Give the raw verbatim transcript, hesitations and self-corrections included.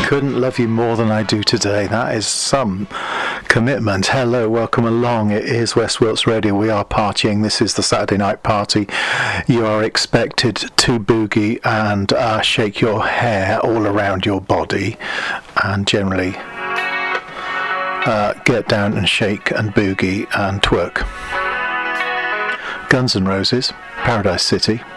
Couldn't love you more than I do today. That is some commitment. Hello, welcome along. It is West Wilts Radio. We are partying. This is the Saturday night party. You are expected to boogie and uh, shake your hair all around your body and generally uh, get down and shake and boogie and twerk. Guns N' Roses, Paradise City.